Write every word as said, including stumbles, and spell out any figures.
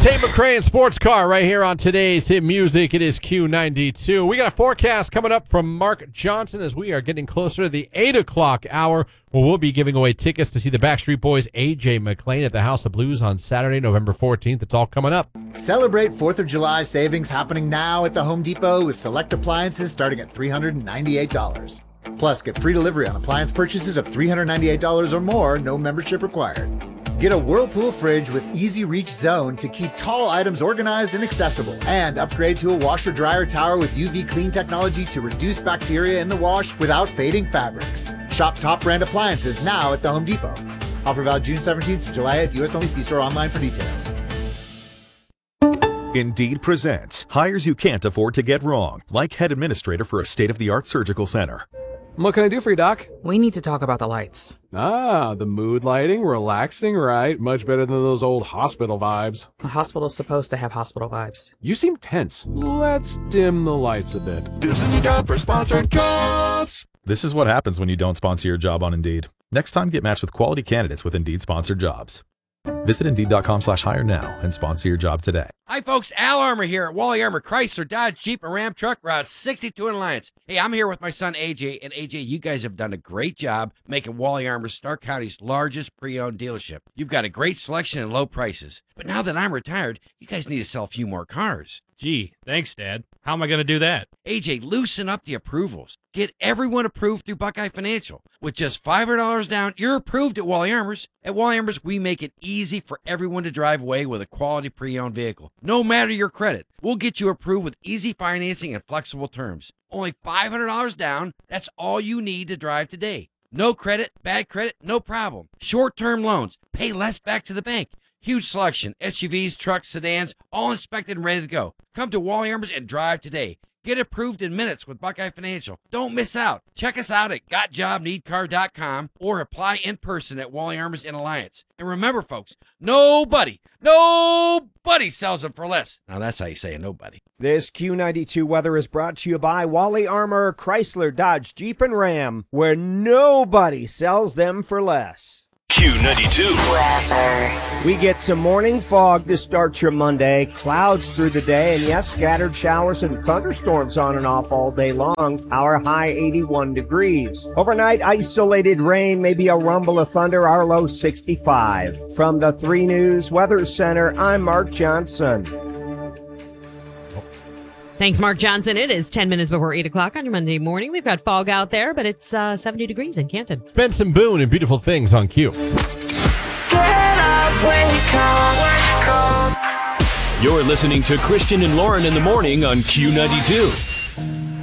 Tate McRae and Sports Car right here on today's Hit Music. It is Q ninety-two. We got a forecast coming up from Mark Johnson as we are getting closer to the eight o'clock hour, where we'll be giving away tickets to see the Backstreet Boys' A J McClain at the House of Blues on Saturday, November fourteenth. It's all coming up. Celebrate fourth of July savings happening now at the Home Depot with select appliances starting at three hundred ninety-eight dollars. Plus, get free delivery on appliance purchases of three hundred ninety-eight dollars or more, no membership required. Get a Whirlpool fridge with Easy Reach Zone to keep tall items organized and accessible. And upgrade to a washer-dryer tower with U V clean technology to reduce bacteria in the wash without fading fabrics. Shop top brand appliances now at the Home Depot. Offer valid June seventeenth to July eighth, U S only. See store online for details. Indeed presents hires you can't afford to get wrong, like head administrator for a state-of-the-art surgical center. What can I do for you, Doc? We need to talk about the lights. Ah, the mood lighting, relaxing, right? Much better than those old hospital vibes. A hospital's supposed to have hospital vibes. You seem tense. Let's dim the lights a bit. This is your job for sponsored jobs. This is what happens when you don't sponsor your job on Indeed. Next time, get matched with quality candidates with Indeed sponsored jobs. Visit Indeed.com slash hire now and sponsor your job today. Hi, folks. Al Armour here at Wally Armour Chrysler, Dodge, Jeep, and Ram Truck Route sixty-two in Alliance. Hey, I'm here with my son, A J. And, A J, you guys have done a great job making Wally Armour Stark County's largest pre-owned dealership. You've got a great selection and low prices. But now that I'm retired, you guys need to sell a few more cars. Gee, thanks, Dad. How am I going to do that? A J, loosen up the approvals. Get everyone approved through Buckeye Financial. With just five hundred dollars down, you're approved at Wally Armour's. At Wally Armour's, we make it easy for everyone to drive away with a quality pre-owned vehicle. No matter your credit, we'll get you approved with easy financing and flexible terms. Only five hundred dollars down. That's all you need to drive today. No credit, bad credit, no problem. Short-term loans. Pay less back to the bank. Huge selection, S U Vs, trucks, sedans, all inspected and ready to go. Come to Wally Armour's and drive today. Get approved in minutes with Buckeye Financial. Don't miss out. Check us out at got job need car dot com or apply in person at Wally Armour's in Alliance. And remember, folks, nobody, nobody sells them for less. Now, that's how you say a nobody. This Q ninety-two weather is brought to you by Wally Armour, Chrysler, Dodge, Jeep, and Ram, where nobody sells them for less. Q ninety-two. We get some morning fog to start your Monday, clouds through the day, and yes, scattered showers and thunderstorms on and off all day long. Our high eighty-one degrees. Overnight, isolated rain, maybe a rumble of thunder, our low sixty-five. From the three News Weather Center, I'm Mark Johnson. Thanks, Mark Johnson. It is ten minutes before eight o'clock on your Monday morning. We've got fog out there, but it's uh, seventy degrees in Canton. Benson Boone and Beautiful Things on Q. You're listening to Christian and Lauren in the morning on Q ninety-two.